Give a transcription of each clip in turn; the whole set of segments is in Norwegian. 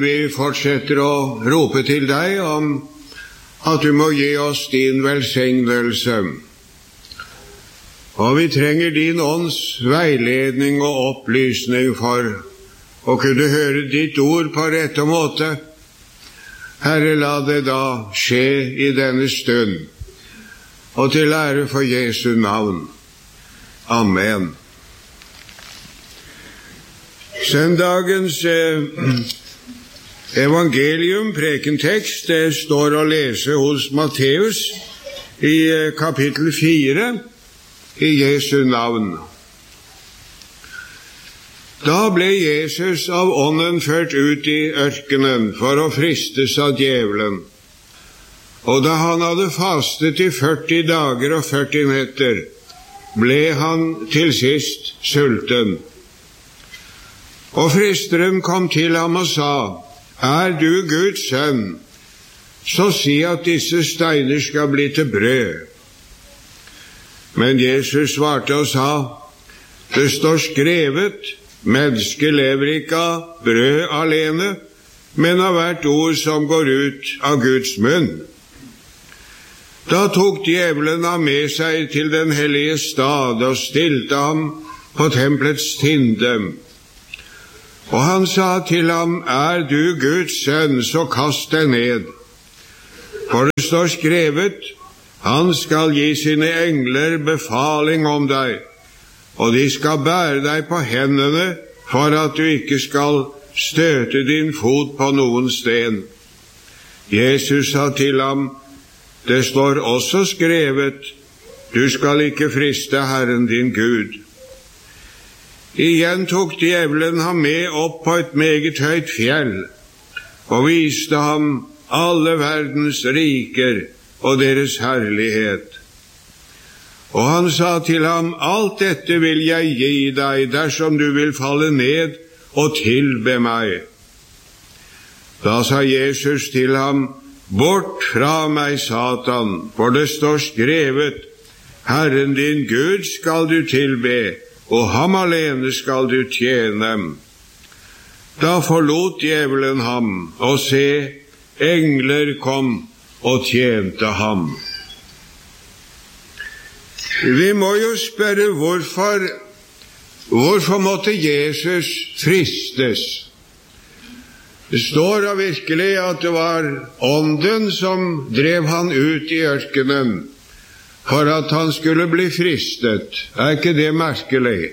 Vi fortsetter å rope til deg om at du må gi oss din velsignelse. Og vi trenger din ånds veiledning og opplysning for å kunne høre ditt ord på rette måte. Herre, la det da skje i denne stund, og til ære for Jesu navn. Amen. Søndagens evangelium, prekentekst, det står å lese hos Matteus i kapittel 4 i Jesu navn. Da ble Jesus av ånden ført ut i ørkenen for å fristes av djevelen. Og da han hadde fastet i 40 dager og 40 netter, ble han til sist sulten. Og fristeren kom til ham og sa: Er du Guds sønn, så si at disse steiner skal bli til brød. Men Jesus svarte og sa: Det står skrevet, mennesket lever ikke av brød alene, men av hvert ord som går ut av Guds munn. Da tok djevelen ham med seg til den hellige stad og stilte ham på templets tinde. Og han sa til ham: Er du Guds sønn, så kast deg ned. For det står skrevet: Han skal gi sine engler befaling om deg, og de skal bære deg på hendene, for at du ikke skal støte din fot på noen sten. Jesus sa til ham: Det står også skrevet: Du skal ikke friste Herren din Gud. Igjen tok djevelen ham med opp på et meget høyt fjell, og viste ham alle verdens riker og deres herlighet. Og han sa til ham: Alt dette vil jeg gi deg, dersom du vil falle ned og tilbe meg. Da sa Jesus til ham: Bort fra meg, Satan, for det står skrevet: Herren din Gud skal du tilbe, og ham alene skal du tjene. Da forlot djevelen ham, og se, engler kom og tjente ham. Vi må jo spørre hvorfor måtte Jesus fristes? Det står da virkelig at det var ånden som drev han ut i ørkenen, for at han skulle bli fristet. Er ikke det merkelig?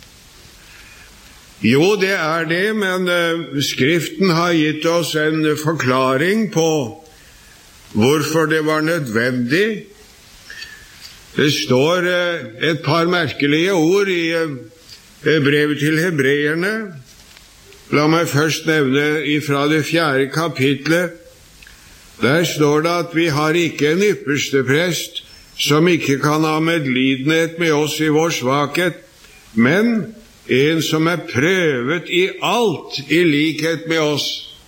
Jo, det er det, men Skriften har gitt oss en forklaring på hvorfor det var nødvendig. Det står et par merkelige ord i brevet til hebreerne. La meg først nevne ifra det 4. kapitlet. Der står det at vi har ikke en ypperste prest som ikke kan ha medlidenhet med oss i vår svakhet, men en som er prøvet i alt i likhet med oss.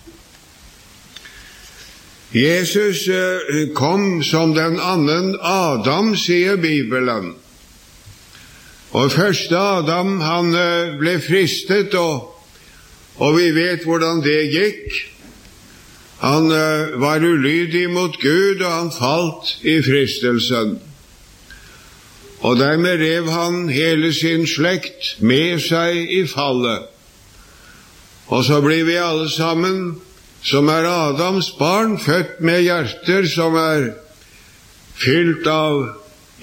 Jesus kom som den annen Adam, sier Bibelen. Og første Adam, han ble fristet, og vi vet hvordan det gikk. Han var ulydig mot Gud, og han falt i fristelsen. Og dermed rev han hele sin slekt med seg i fallet. Og så blir vi alle sammen, som er Adams barn, født med hjerter som er fylt av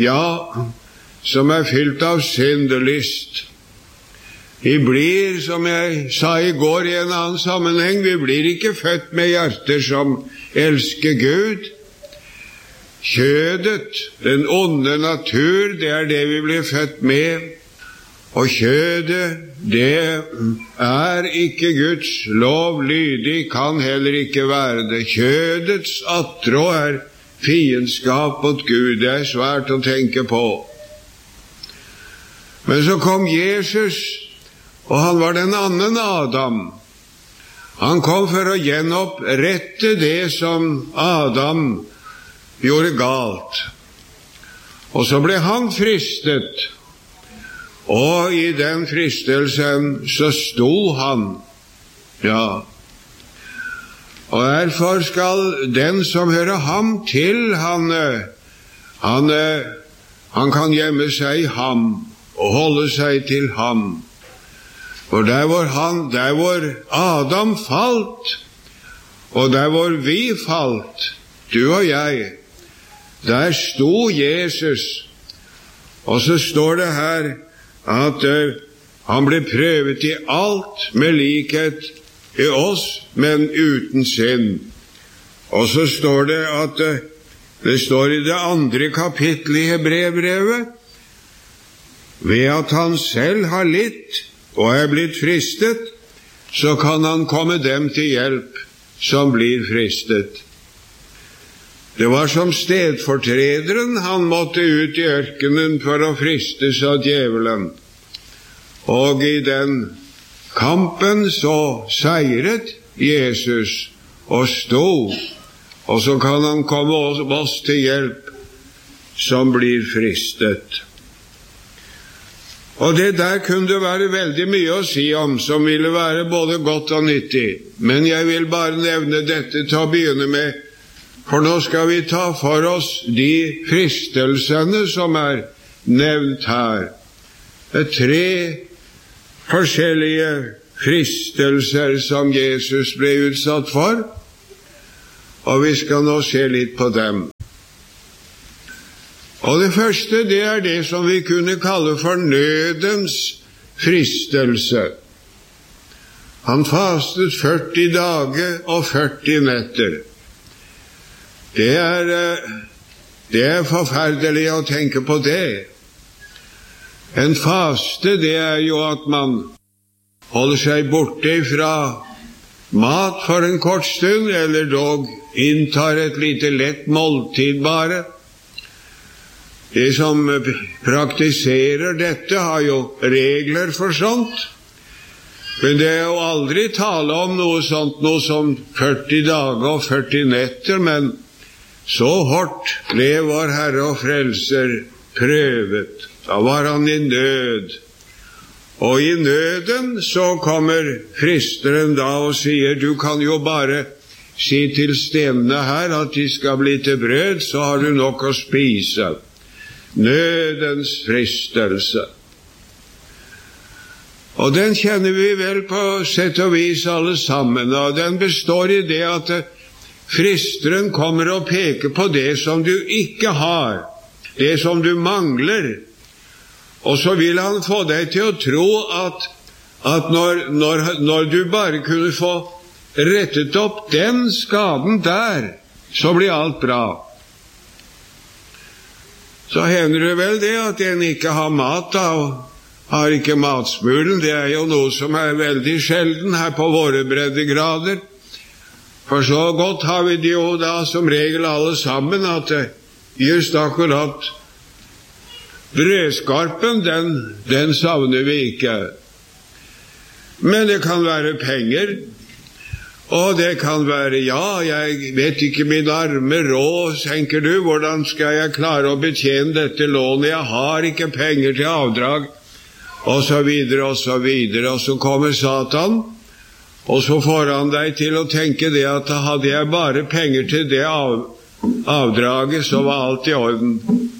syndelyst. Vi blir, som jeg sa i går i en annen sammenheng, vi blir ikke født med hjerter som elsker Gud. Kjødet, den onde natur, det er det vi blir født med. Og kjødet, det er ikke Guds lov lydig, kan heller ikke være det. Kjødets attrå er fiendskap mot Gud. Det er svært å tenke på. Men så kom Jesus, og han var den annen Adam. Han kom for å gjenopprette det som Adam gjorde galt. Og så ble han fristet, og i den fristelsen så sto han. Ja. Og derfor skal den som hører ham til, han kan gjemme seg i ham og holde seg til ham. For der hvor Adam falt, og der hvor vi falt, du og jeg, der sto Jesus. Og så står det her at han ble prøvet i alt med likhet i oss, men uten synd. Og så står det at det står i det 2. kapittel i Hebreerbrevet, ved at han selv har litt og blitt fristet, så kan han komme dem til hjelp som blir fristet. Det var som stedfortrederen han måtte ut i ørkenen for å fristes av djevelen. Og i den kampen så seiret Jesus og stod, og så kan han komme oss til hjelp som blir fristet. Og det der kunne det være veldig mye å si om, som ville være både godt og nyttig. Men jeg vil bare nevne dette til å begynne med, for nå skal vi ta for oss de fristelsene som nevnt her. Det 3 forskjellige fristelser som Jesus ble utsatt for, og vi skal nå se litt på dem. Og det første, det det som vi kunne kalle for nødens fristelse. Han fastet 40 dager og 40 netter. Det forferdelig å tenke på det. En faste, det jo at man holder seg borte fra mat for en kort stund, eller dog inntar et lite lett måltid bare. De som praktiserer dette har jo regler for sånt, men det jo aldri tale om noe sånt, noe som 40 dager og 40 netter, men så hårdt ble vår Herre og Frelser prøvet. Da var han i nød. Og i nøden så kommer fristeren da og sier, du kan jo bare si til stenene her at de skal bli til brød, så har du nok å spise. Nødens fristelse. Og den kjenner vi vel på sett og vis alle sammen, og den består i det at fristeren kommer og peker på det som du ikke har, det som du mangler, og så vil han få deg til å tro at når du bare kunne få rettet opp den skaden der, så blir alt bra. Så hender det vel det at en ikke har mat da, og har ikke matsmulen. Det jo noe som veldig sjelden her på våre breddegrader. For så godt har vi det jo da som regel alle sammen, at just akkurat brødskarpen, den savner vi ikke. Men det kan være penger, og det kan være, jeg vet ikke min arme råd, tenker du, hvordan skal jeg klare å betjene dette lånet, jeg har ikke penger til avdrag, og så videre, og så videre, og så kommer Satan, og så får han deg til å tenke det at hadde jeg bare penger til det avdraget, så var alt i orden.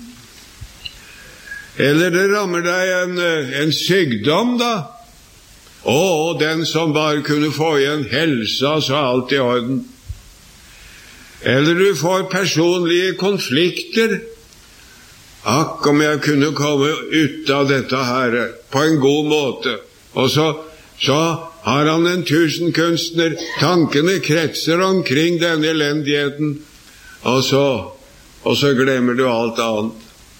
Eller det rammer deg en sykdom da, og den som bare kunne få igjen helsa, så alt i orden. Eller du får personlige konflikter. Akk om jeg kunne komme ut av dette her på en god måte. Og så har han en tusenkunstner, tankene kretser omkring denne elendigheten, og så glemmer du alt annet.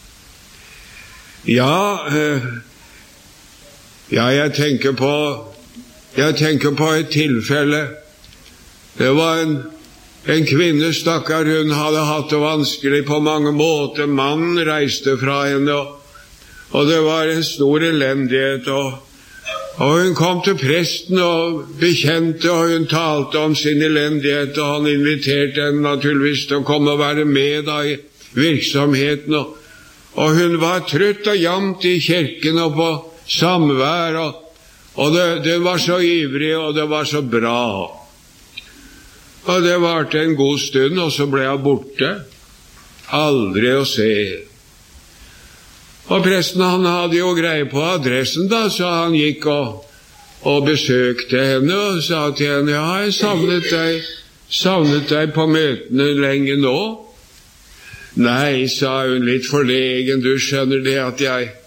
Jeg tenker på et tilfelle. Det var en kvinne, stakkar, hun hadde hatt det vanskelig på mange måter. Mannen reiste fra henne, og det var en stor elendighet, og hun kom til presten og bekjente, og hun talte om sin elendighet, og han inviterte henne naturligvis til å komme og være med da i virksomheten, og hun var trøtt og jamt i kirken og på samvær, og det var så ivrig, og det var så bra. Og det varte en god stund, og så ble jeg borte. Aldri å se. Og presten, han hadde jo greie på adressen da, så han gikk og besøkte henne og sa til henne, ja, jeg savnet deg på møtene lenge nå. Nei, sa hun litt forlegen, du skjønner det at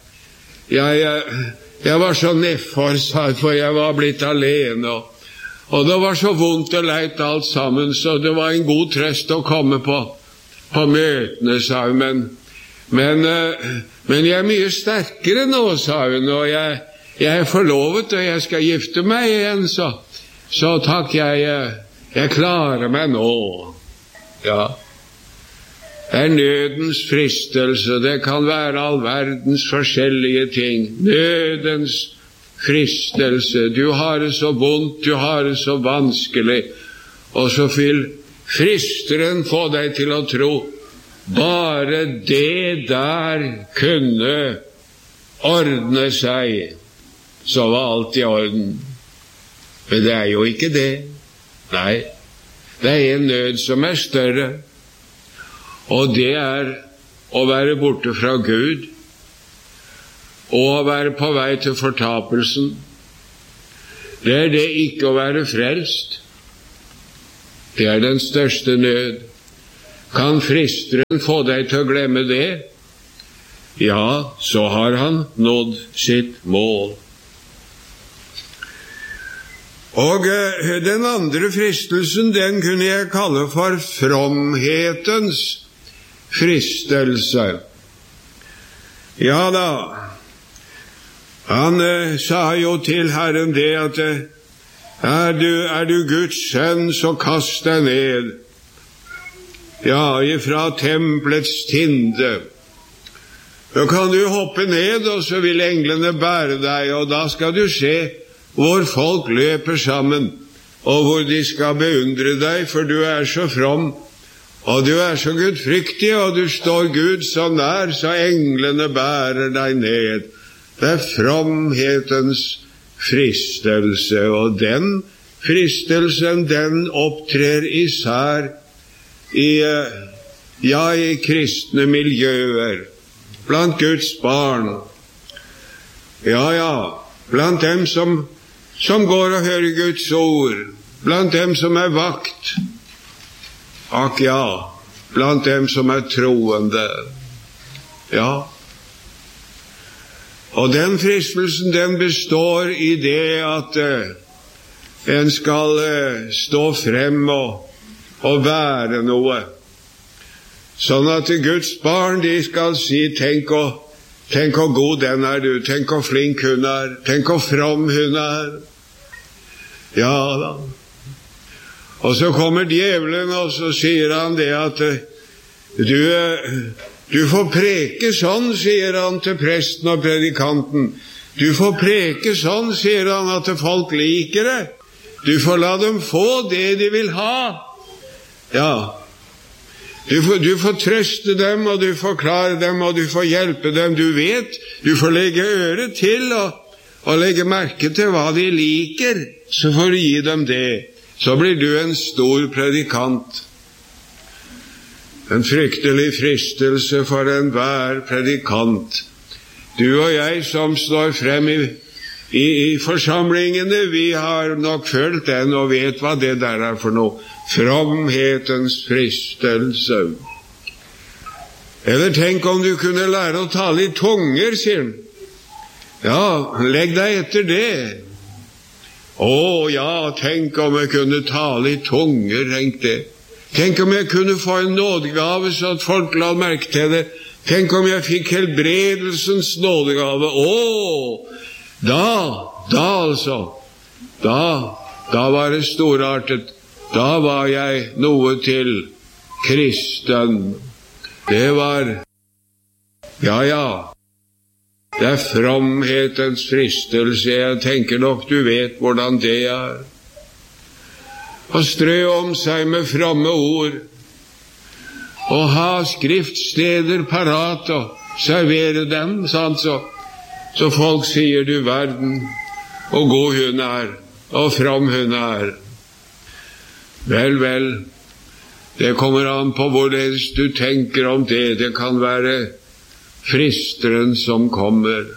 jeg var så nedfor, sa jeg, for jeg var blitt alene, og det var så vondt og leit alt sammen, så det var en god trøst å komme på møtene, sa hun, men jeg er mye sterkere nå, sa hun, og jeg er forlovet, og jeg skal gifte meg igjen, så takk, jeg klarer meg nå. Ja. Det er nødens fristelse, det kan være all verdens forskjellige ting. Nødens fristelse, du har det så vondt, du har det så vanskelig, og så vil fristeren få deg til å tro, bare det der kunne ordne seg, så var alt i orden. Men det er jo ikke det. Nei, det er en nød som er større, og det er å være borte fra Gud, og å være på vei til fortapelsen. Det er det ikke å være frelst. Det er den største nød. Kan fristeren få deg til å glemme det? Ja, så har han nådd sitt mål. Og den andre fristelsen, den kunne jeg kalle for fromhetens fristelse. Ja da, han sa jo til Herren det at er du Guds sønn, så kast deg ned. Ja, ifra tempelets tinde. Da kan du hoppe ned, og så vil englene bære deg, og da skal du se hvor folk løper sammen, og hvor de skal beundre deg, for du er så from, og du er så gudfryktig, og du står Gud så nær, så englene bærer deg ned. Det er fromhetens fristelse, og den fristelsen, den opptrer især i kristne miljøer, blant Guds barn. Ja, blant dem som går og hører Guds ord, blant dem som er vakt, ak ja, blant dem som er troende. Ja. Og den fristelsen, den består i det at en skal stå frem og være noe. Sånn at Guds barn, de skal si, tenk hvor god den er du, tenk hvor flink hun er, tenk hvor from hun er. Ja da. Og så kommer djevelen, og så sier han det at du får preke sånn, sier han til presten og predikanten. Du får preke sånn, sier han, at folk liker det. Du får la dem få det de vil ha. Ja. Du får trøste dem, og du får klare dem, og du får hjelpe dem. Du vet, du får legge øret til og legge merke til hva de liker, så får du gi dem det. Så blir du en stor predikant. En fryktelig fristelse for enhver predikant. Du og jeg som står frem i forsamlingene, vi har nok følt den og vet hva det der er for noe. Fromhetens fristelse. Eller tenk om du kunne lære å tale i tunger, sier han. Ja, legg deg etter det. Ja, tenk om jeg kunne tale i tunger, tenk det. Tenk om jeg kunne få en nådegave så at folk la merke til det. Tenk om jeg fikk helbredelsens nådegave. Da var det storartet. Da var jeg noe til kristen. Det var, det er fromhetens fristelse. Jeg tenker nok du vet hvordan det er. Å strø om seg med fromme ord, og ha skriftsteder parat og servere dem, sant, så folk sier du verden, og god hun er, og from hun er. Vel, det kommer an på hvorledes du tenker om det. Det kan være fristeren som kommer.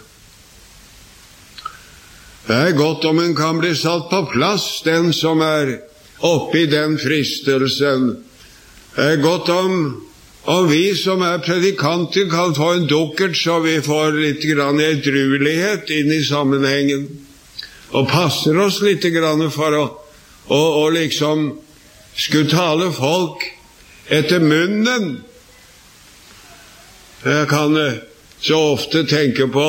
Det godt om en kan bli satt på plass, den som oppe i den fristelsen. Det godt om vi som predikanter kan få en dukkert, så vi får litt grann edruelighet inn i sammenhengen, og passer oss litt grann for å liksom skulle tale folk etter munnen. Jeg kan så ofte tenke på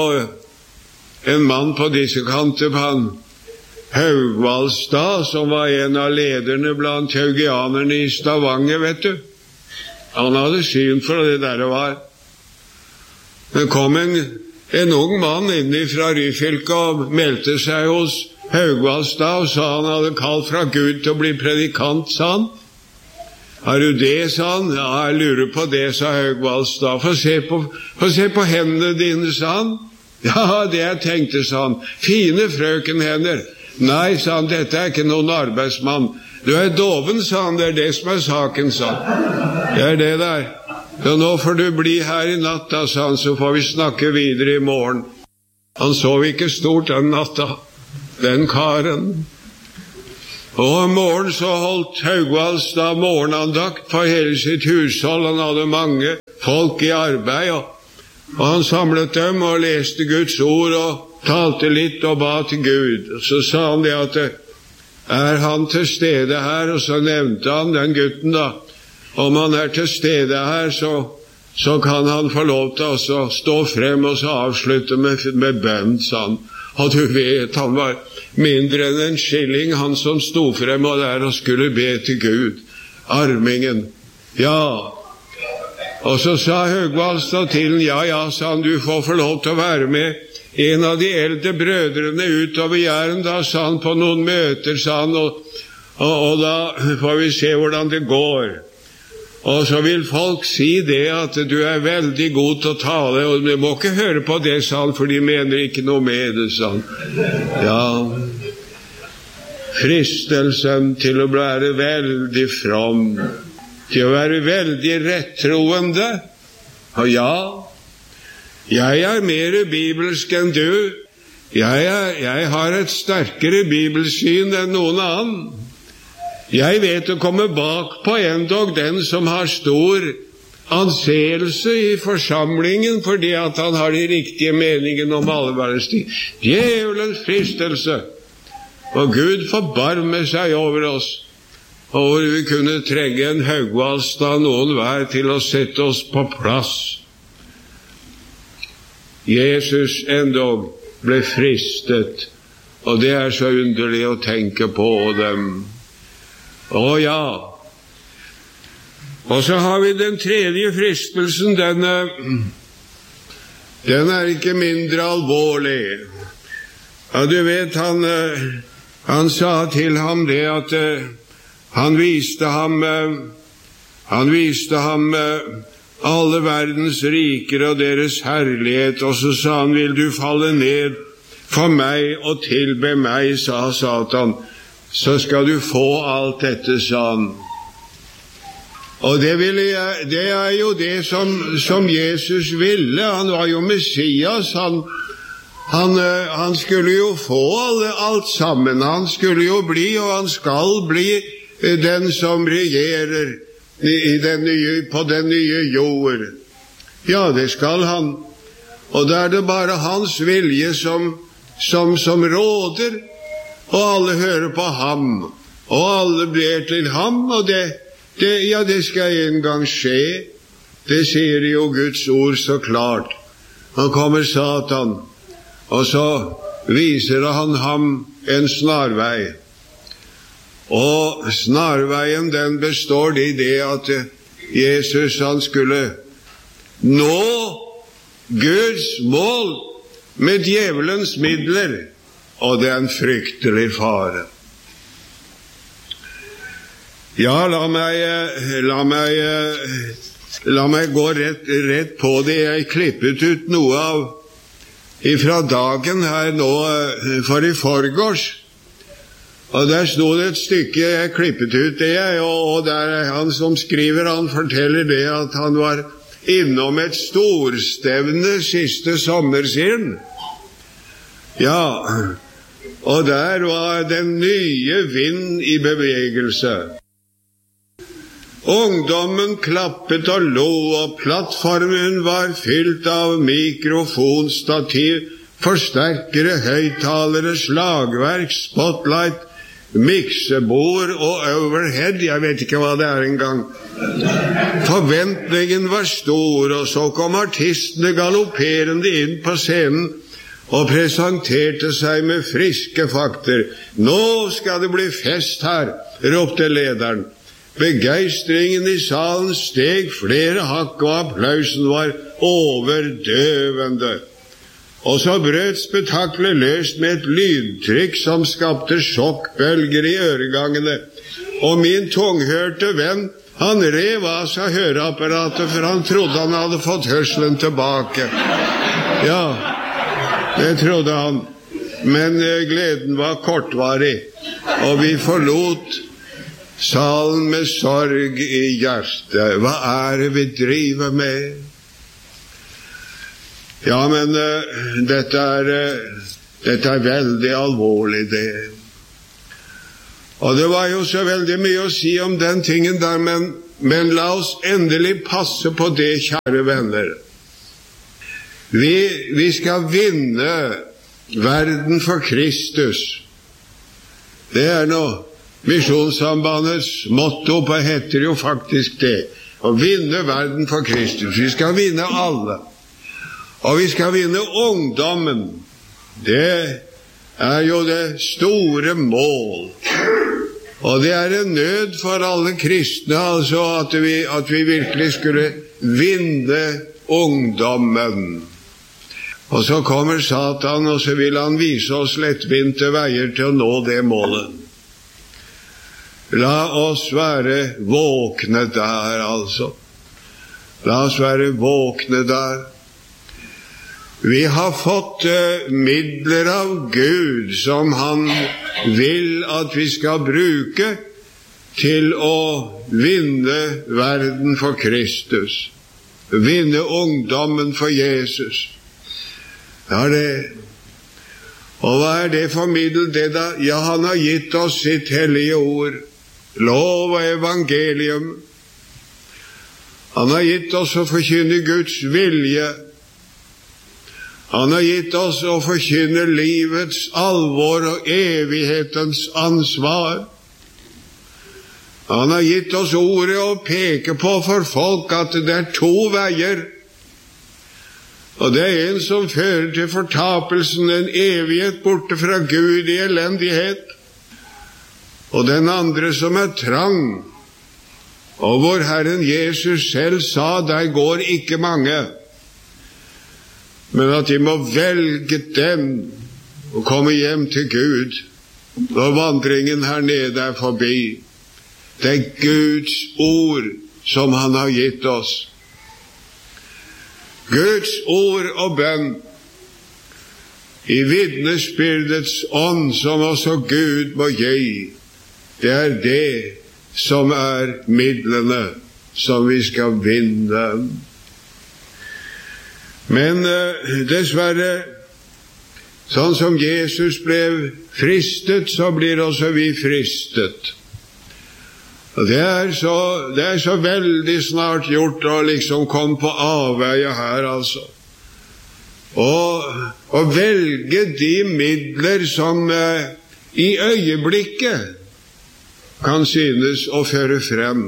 en mann på disse kanter, han Haugvaldstad, som var en av lederne blant haugianerne i Stavanger, vet du. Han hadde syn for det der det var. Det kom en ung mann inn fra Ryfylke og meldte seg hos Haugvaldstad og sa han hadde kalt fra Gud til å bli predikant, sa han. Har du det, sa han? Ja, jeg lurer på det, sa Haugvaldstad. Få se på hendene dine, sa han. Ja, det jeg tenkte, sa han. Fine frøkenhender. Nei, sa han, dette ikke noen arbeidsmann. Du doven, sa han, det det som saken, sa han. Det det der. Ja, nå får du bli her i natta, sa han, så får vi snakke videre i morgen. Han sov ikke stort den natta, den karen. Og om morgen så holdt Haugvaldstad morgenandakt for hele sitt hushold. Han hadde mange folk i arbeid, og han samlet dem og leste Guds ord og talte litt og ba til Gud. Og så sa han det at han til stede her, og så nevnte han den gutten da. Om han til stede her, så kan han få lov til å stå frem og så avslutte med bønn, sa han. Og du vet, han var mindre enn en skilling, han som sto frem og der og skulle be til Gud. Armingen. Ja. Og så sa Haugvaldstad til han, ja, sa han, du får få lov til å være med en av de eldre brødrene utover Jæren, da, sa han, på noen møter, sa han, og da får vi se hvordan det går. Og så vil folk si det at du veldig god til å tale, og du må ikke høre på det, sa han, for de mener ikke noe med det, sa han. Ja, fristelsen til å være veldig from, til å være veldig rettroende, og ja, jeg mer bibelsk enn du, jeg har et sterkere bibelsyn enn noen annen. Jeg vet å komme bak på endog den som har stor anseelse i forsamlingen, fordi at han har de riktige meningene om alle verdens ting. Djevelens fristelse. Og Gud forbarmer seg over oss, og hvor vi kunne trenge en Haugvaldstad noen hver til å sette oss på plass. Jesus endog ble fristet, og det så underlig å tenke på dem. Å ja. Og så har vi den tredje fristelsen, den ikke mindre alvorlig. Ja, du vet, han sa til ham det at han viste ham alle verdens riker og deres herlighet, og så sa han, vil du falle ned for meg og tilbe meg, sa Satan, så skal du få alt dette, sa han. Og det jo det som Jesus ville. Han var jo Messias, han skulle jo få alt sammen. Han skulle jo bli, og han skal bli den som regjerer på den nye jord. Ja, det skal han. Og da det bare hans vilje som råder, og alle hører på ham, og alle ber til ham, og det skal en gang skje. Det sier jo Guds ord så klart. Han kommer Satan, og så viser han ham en snarvei. Og snarveien, den består i det at Jesus, han skulle nå Guds mål med djevelens midler, og det en fryktelig fare. Ja, la meg gå rett på det. Jeg klippet ut noe ifra dagen her nå for i forgårs. Og der stod det et stykke, jeg klippet ut det, og der han som skriver, han forteller det at han var innom et storstevne siste sommer, sier han. Ja, og der var den nye vind i bevegelse. Ungdommen klappet og lo, og plattformen var fylt av mikrofonstativ, forsterkere, høyttalere, slagverk, spotlight, miksebord og overhead, jeg vet ikke hva det engang. Forventningen var stor, og så kom artistene galopperende inn på scenen og presenterte seg med friske fakter. Nå skal det bli fest her, ropte lederen. Begeistringen i salen steg flere hakk, og applausen var overdøvende. Og så brøt spetaklet løst med et lydtrykk som skapte sjokkbølger i øregangene. Og min tunghørte venn, han rev av seg høreapparatet, for han trodde han hadde fått hørselen tilbake. Ja, det trodde han. Men gleden var kortvarig, og vi forlot salen med sorg i hjertet. Hva er det vi driver med? Ja, men dette er veldig alvorlig, det. Og det var jo så veldig mye å si om den tingen der, men la oss endelig passe på det, kjære venner. Vi skal vinne verden for Kristus. Det er nå Misjonssambandets motto, på heter jo faktisk det. Å vinne verden for Kristus. Vi skal vinne alle. Og vi skal vinne ungdommen. Det er jo det store mål. Og det er en nød for alle kristne, altså at vi virkelig skulle vinne ungdommen. Og så kommer Satan, og så vil han vise oss lettvinte veier til å nå det målet. La oss være våkne der, altså. La oss være våkne der. Vi har fått midler av Gud som han vil at vi skal bruke til å vinne verden for Kristus. Vinne ungdommen for Jesus. Ja, det. Og hva er det for middel, det da? Ja, han har gitt oss sitt hellige ord. Lov og evangelium. Han har gitt oss å forkynne Guds vilje. Han har gitt oss å forkynne livets alvor og evighetens ansvar. Han har gitt oss ordet å peke på for folk at det er to veier. Og det er en som fører til fortapelsen, en evighet borte fra Gud i elendighet. Og den andre som er trang, og hvor Herren Jesus selv sa, der går ikke mange. Men at de må velge den og komme hjem til Gud når vandringen her nede er forbi. Det er Guds ord som han har gitt oss. Guds ord og bønn i vitnesbyrdets ånd som også Gud må gi. Det er det som er midlene som vi skal vinne. Men dessverre, sånn som Jesus ble fristet, så blir også vi fristet. Og det er så veldig snart gjort å liksom komme på avveie her, altså. Og velge de midler som i øyeblikket kan synes å føre frem.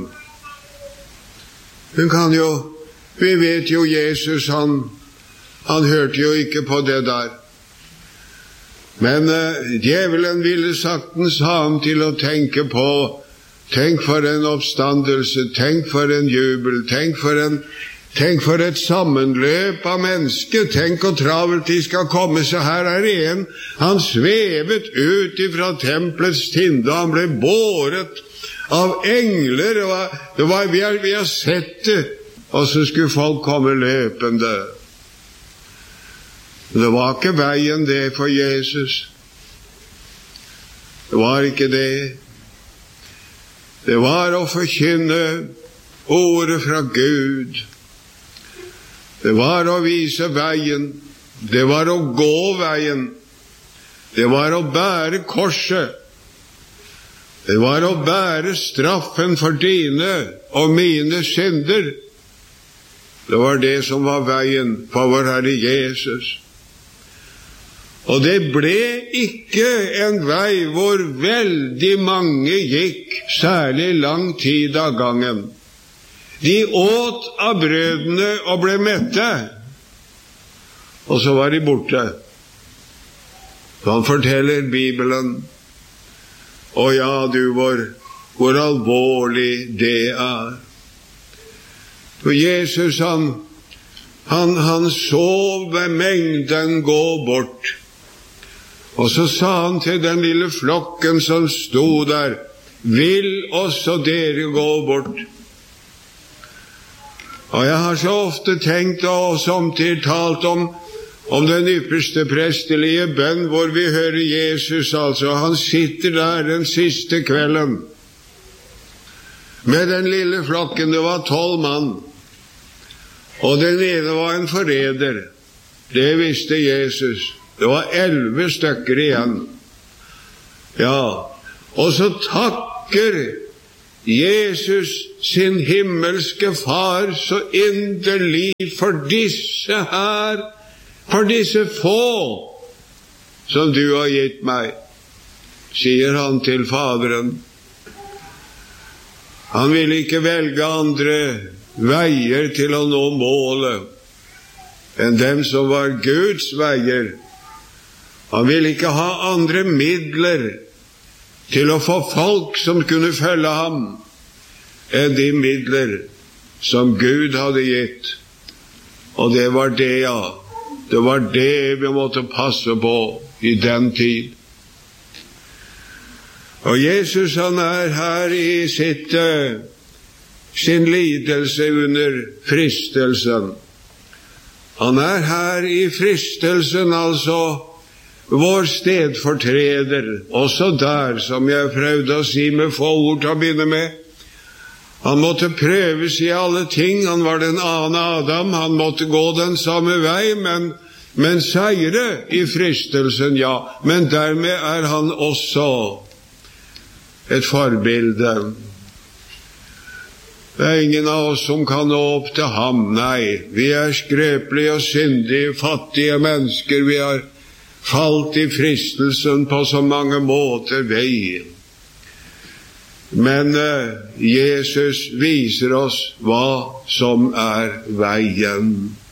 Vi vet jo Jesus, han hørte jo ikke på det der. Men djevelen ville saktens ha ham til å tenke på, tenk for en oppstandelse, tenk for en jubel, tenk for et sammenløp av mennesker, tenk hvor travelt de skal komme. Så her er det en, han svevet ut ifra tempelets tinde, han ble båret av engler, vi har sett det, og så skulle folk komme løpende. Det var ikke veien det for Jesus. Det var ikke det. Det var å forkynne ordet fra Gud. Det var å vise veien. Det var å gå veien. Det var å bære korset. Det var å bære straffen for dine og mine synder. Det var det som var veien for vår Herre Jesus. Og det ble ikke en vei hvor veldig mange gikk særlig lang tid av gangen. De åt av brødene og ble mette, og så var de borte. Han forteller Bibelen, og ja, du, hvor alvorlig det er. For Jesus, han så ved mengden gå bort, og så sa han til den lille flokken som sto der, vil også dere gå bort? Og jeg har så ofte tenkt og samtidig talt om den ypperste prestelige bønn, hvor vi hører Jesus, altså, han sitter der den siste kvelden med den lille flokken. Det var 12 mann, og den ene var en forræder. Det visste Jesus. Det var 11 stykker igjen. Ja, og så takker Jesus sin himmelske far så inderlig for disse her, for disse få som du har gitt meg, sier han til Faderen. Han vil ikke velge andre veier til å nå målet enn dem som var Guds veier. Han vil ikke ha andre midler til å få folk som kunne følge ham enn de midler som Gud hadde gitt. Og det var det, ja. Det var det vi måtte passe på i den tid. Og Jesus, han er her i sin lidelse under fristelsen. Han er her i fristelsen, altså vår stedfortreder, også der, som jeg prøvde å si med få ord til å begynne med. Han måtte prøves i alle ting. Han var den annen Adam. Han måtte gå den samme vei, men seire i fristelsen, ja. Men dermed er han også et forbilde. Det er ingen av oss som kan nå opp til ham, nei. Vi er skrøpelige og syndige, fattige mennesker. Vi har falt i fristelsen på så mange måter vei. Men Jesus viser oss hva som er veien.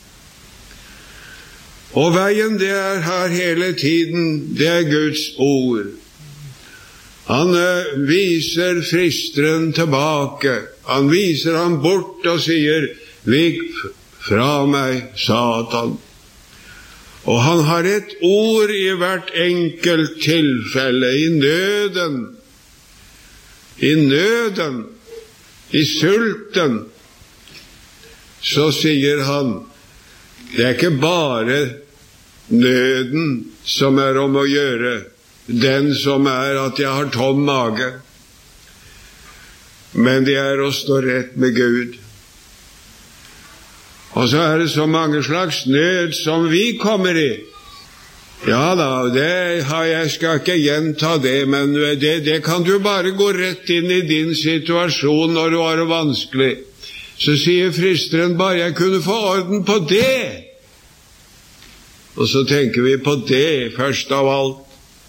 Og veien, det er her hele tiden, det er Guds ord. Han viser fristeren tilbake. Han viser ham bort og sier, «Vik fra meg, Satan». Og han har et ord i hvert enkelt tilfelle, i nøden, i sulten. Så sier han, det er ikke bare nøden som er om å gjøre, den som er at jeg har tom mage, men det er å stå rett med Gud. Og så er det så mange slags nød som vi kommer i. Ja da, jeg skal ikke gjenta det, men det kan du bare gå rett inn i din situasjon når du har det vanskelig. Så sier fristeren bare, jeg kunne få orden på det. Og så tenker vi på det først av alt.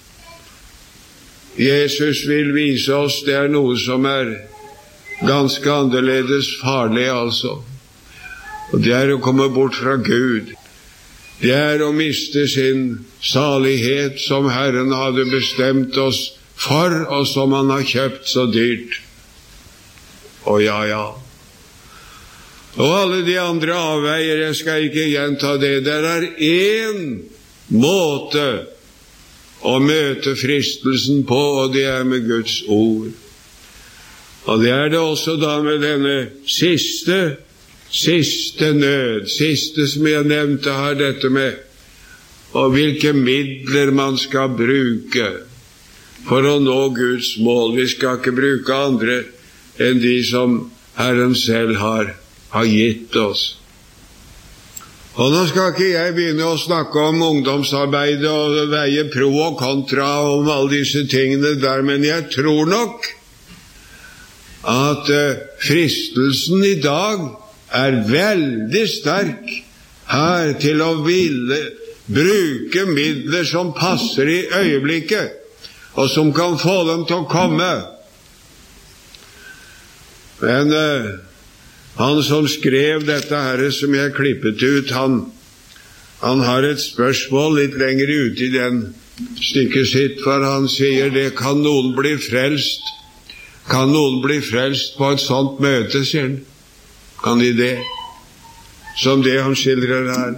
Jesus vil vise oss det er noe som er ganske annerledes farlig, altså. Og det er å komme bort fra Gud. Det er å miste sin salighet som Herren hadde bestemt oss for, og som han har kjøpt så dyrt. Og ja. Og alle de andre avveier, jeg skal ikke gjenta det. Der er en måte å møte fristelsen på, og det er med Guds ord. Og det er det også da med denne siste nød, siste som jeg nevnte her, dette med og hvilke midler man skal bruke. for å nå Guds mål. Vi skal ikke bruke andre enn de som Herren selv har gitt oss. Og nå skal ikke jeg begynne å snakke om ungdomsarbeid og veie pro og kontra om alle disse tingene der, men jeg tror nok at fristelsen i dag er veldig sterk her til å ville bruke midler som passer i øyeblikket, og som kan få dem til å komme. Men han som skrev dette her som jeg klippet ut, han har et spørsmål litt lenger ute i den stykket sitt, for han sier det, kan noen bli frelst? Kan noen bli frelst på et sånt møte, sier han? Kan de det? Som det han skildrer her.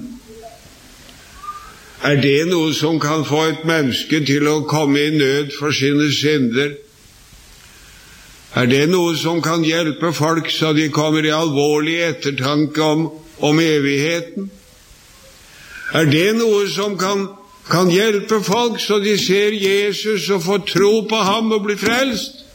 Er det noe som kan få et menneske til å komme i nød for sine synder? Er det noe som kan hjelpe folk så de kommer i alvorlig ettertanke om evigheten? Er det noe som kan hjelpe folk så de ser Jesus og får tro på ham og blir frelst?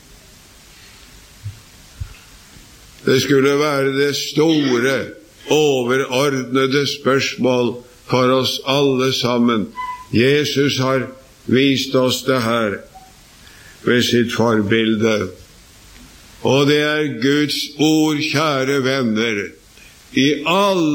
Det skulle være det store, overordnede spørsmål for oss alle sammen. Jesus har vist oss det her ved sitt forbilde. Og det er Guds ord, kjære venner, i alle